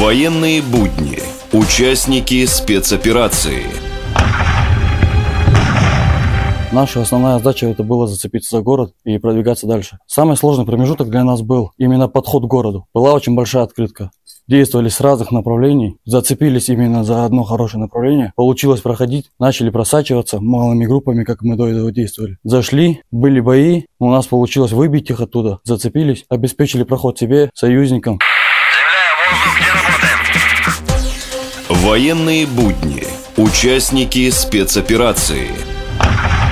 Военные будни. Участники спецоперации. Наша основная задача это было зацепиться за город и продвигаться дальше. Самый сложный промежуток для нас был именно подход к городу. Была очень большая открытка. Действовали с разных направлений, зацепились именно за одно хорошее направление. Получилось проходить, начали просачиваться малыми группами, как мы до этого действовали. Зашли, были бои, у нас получилось выбить их оттуда, зацепились, обеспечили проход себе, союзникам. Военные будни. Участники спецоперации.